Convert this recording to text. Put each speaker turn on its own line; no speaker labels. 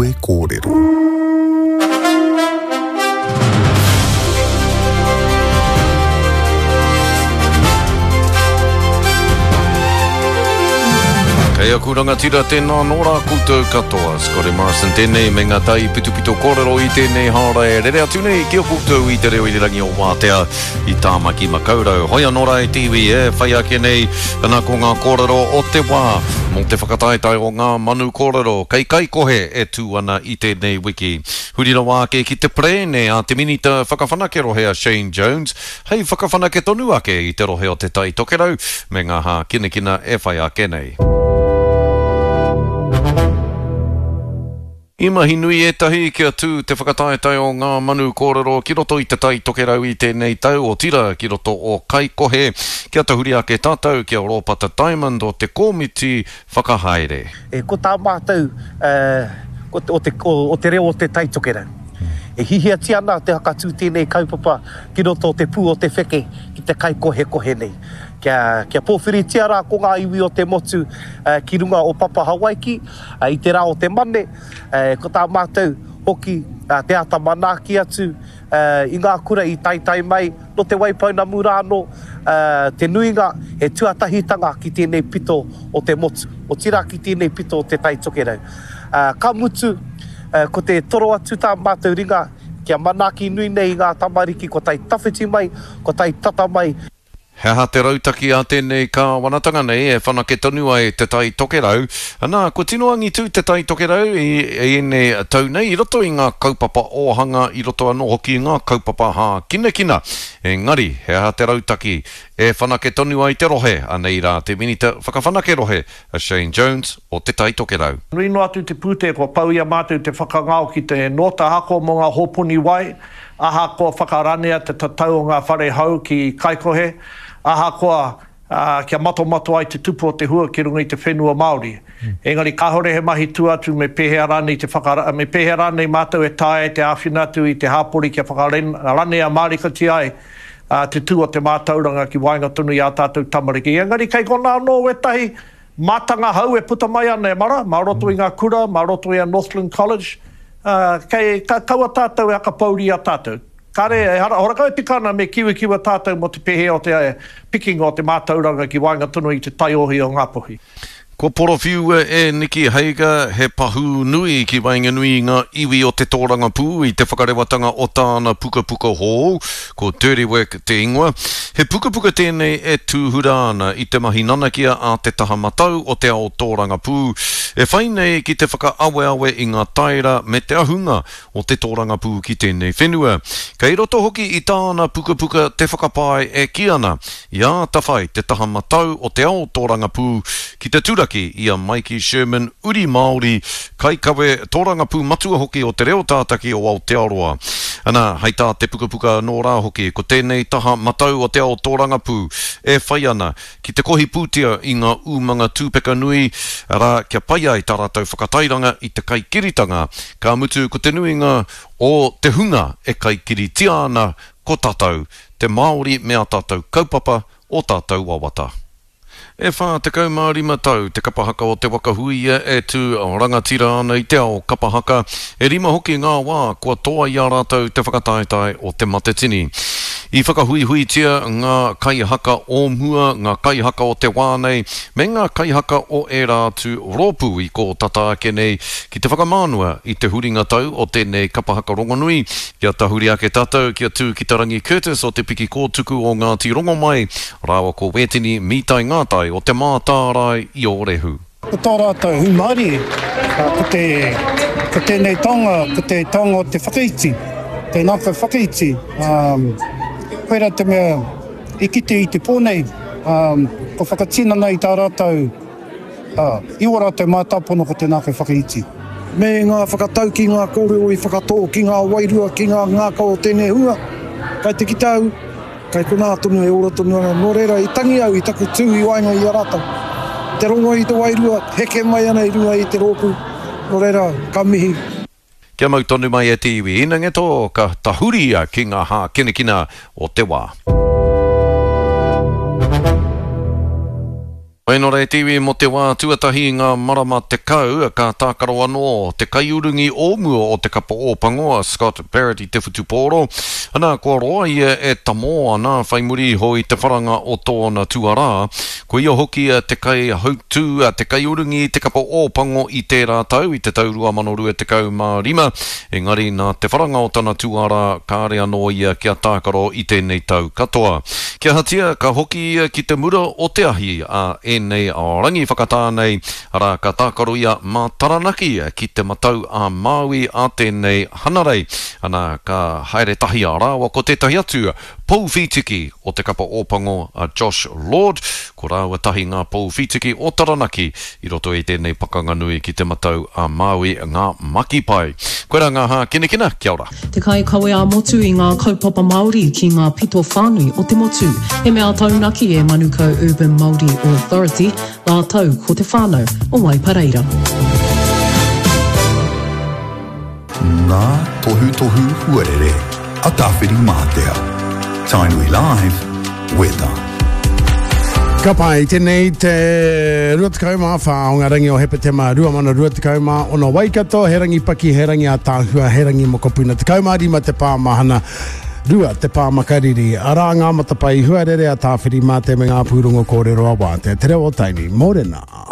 Ue Kōrero.
Kei aku rangatira tēnā nora koutou katoa. Scotty Morrison tēnei me ngā tai pitupito kōrero i tēnei hāra e rere atu nei ki o koutou i te reo i rangi o Wātea i tāmaki makaurau. Hoia nora e tiwi e whai ake nei ana ko ngā kōrero o te wā. Mō te whakataetai o ngā manu kōrero, kai kohe e tū ana i tēnei wiki. Hurira wā ke ki te prene a te minita whakawhanake rohea Shane Jones. Hei whakawhanake tonu ake i te rohe o te tai tokerau me ngā hā kinekina e whai ake nei. I mahi nui e tahi kia tū te whakataetai o ngā manu kōrero ki roto i te tai tokerau i tēnei tau o tira ki roto o kai kohe kia tahuri ake tātou kia Ropata Diamond o te komiti whakahaere.
Ko tā mātou o te reo o te tai tokerau. E hihia tiana te hakatū tēnei kaupapa ki roto o te pū o te wheke ki te kai kohe nei. Kia pōwhiri tiara ko ngā iwi o te motu ki runga o Papa Hawaiki i te rā o te mane. Ko tā mātou hoki te ata manaki atu i ngā kura i tai mai no te waipauna murano te nuinga he tuatahitanga ki tēnei pito o te motu. O tira ki tēnei pito o te tai tokerau. Ka mutu ko te toro atu tā mātou ringa kia manaki nui nei ngā tamariki ko tai tawhiti mai, ko tai tata mai.
He ha te rautaki a tēnei ka wanatanga nei e whanake tonu ai te tai tokerau. Ana, ko tino angi tū te tai tokerau i ene tau nei, i roto i ngā kaupapa ohanga, i roto anō hoki i ngā kaupapa hā kinekina. Engari, he ha te rautaki e whanake tonu ai te rohe, anei rā te minita whakawhanake rohe a Shane Jones o te tai tokerau.
Rino atu te pūte ko pau ia mātou te whakangao ki te nota hako mo ngā hopuni wai, aha ko whakaranea te tatau o ngā whare hau ki kaikohe, aha koa kia mato ai te tupu o te hua ki runga i te whenua Māori. Engari ka hore he mahi tu atu me pehea rānei mātou e tae te āwhina atu i te hāpori kia whakaranea Mārika ti ai te tū o te mātauranga ki wainga tunu i a tātou tamariki. Engari kei kona anō e tahi mātanga hau e puta mai ana e mara, mā roto i ngā kura, mā roto i a Northland College, kei kaua tātou e aka pauri a tātou. Kare, horakau e pikana me kiwa tātou mo te pehe o te picking o te mātauranga ki wainga tunu i te taiohi o Ngāpuhi.
Ko porowhiu e Niki Hager he pahu nui ki wainga nui ngā iwi o te tōranga pū i te whakarewatanga o tāna puka hō, ko Dirty Work te ingoa. He puka tēnei e tūhura ana i te mahi nanakia a te taha matau o te ao tōranga pū. E whainei ki te whakaawe i ngā taira me te ahunga o te tōranga pū ki tēnei whenua. Kei roto hoki i tāna puka te whakapai e ki ana. Ia tawhai te taha matau o te ao tōranga pū ki te turaki i a Mikey Sherman, uri Māori, kai kawe tōranga pū matua hoki o te reo tātaki o Aotearoa. Ana, hei tā te puka nō rā hoki, ko tēnei taha matau o te ao tōranga pū, e whai ana, ki te kohi pūtia i ngā umanga tūpeka nui, rā kia pai ai tā rātou whakatairanga i te kai kiritanga, ka mutu ko te nuinga o te hunga e kai kiri tiana ko tātou, te Māori mea tātou kaupapa o tātou wawata. E whā te kaumāori matau, te kapahaka o te wakahuia e tū rangatira ana i te ao kapahaka, e rima hoki ngā wā kua toa i a rātou te whakataetai o te matetini. I whakahuihuitia ngā kaihaka o mua, ngā kaihaka o te wānei, me ngā kaihaka o e rātu rōpū i ko tata ake nei ki te whakamānua i te huringa tau o tēnei kapahaka rongonui. Kia tahuri ake tātou, kia tū ki Tarangi Curtis o te piki kōtuku o Ngāti Rongomai, rāwa ko Wetini Mītai Ngātai o te mātārai i o Rehu.
Ko tā rātou hu Māori, ko tēnei tonga, ko te tonga o te whakaiti, te nāka whakaiti. Koera te mea ikite i te pōnei, ko whakatina nei tā rātou, iwa rātou mātāpono ko te nāka whakaiti.
Me ngā whakatau ki ngā kōrero i whakatō, ki ngā wairua, ki ngā ngāka o tēnei hua, kai te kitau, kai ko nā tonu e ora tonu ana, nō reira i tangi au i taku tū i wainga i a rātou. Te rongo i te wairua, heke mai ana i runga i te rōpū, nō reira, ka mihi.
Kia mau tonu mai e te iwi, ina ngeto ka tahuria ki ngā hā kinekina o te wā. Nō rei tiwi mo te wā tuatahi ngā marama te kau, ka tākaro anō te kaiurungi ōmua o te kapa o Pangoa, Scott Barrett I te Futupōro. Ana kua roa ia e tamo ana whaimuri hoi te wharanga o tōna tuara. Ko ia hoki te kai hautu, te kaiurungi te kapa o Pango I tērā tau, I te tau 2025. Engari nā te wharanga o tana tuara ka are anō ia kia tākaro I tēnei tau katoa. Kia hatia ka hoki ia ki te mura o te ahi a nei a rangi whakatānei ara ka tākaro ia mā taranaki ki te matau a Maui a tēnei hanarei. Ana ka haere tahi a rāwa ko tētahi atu pou whitiki o te kapa ōpango a Josh Lord. Ko rāua tahi ngā pou whitiki o taranaki I roto I tēnei pakanga nui ki te matau a Maui ngā makipai. Koera ngā hā kina, kia ora.
Te kai kawe a motu I ngā kaupapa Māori ki ngā pito whānui o te motu. He mea taunaki e Manukau Urban Māori Authority, ngā tau ko te whānau o Waipareira.
Ngā tohu huarere, a tāwhiri mātea. Tainui Live, weather.
Ka pai tēnei te ruatakauma whaonga rangi o Hepetema 2022 ono Waikato, he rangi paki, he rangi a tāhua, he rangi mokopuna. Te kauma rima te pāmahana, rua te pāmakariri, ara ngā matapai huarere a tāwhiri mā te me ngā pūrongo kōrero a wā te reo o taini, mōrena.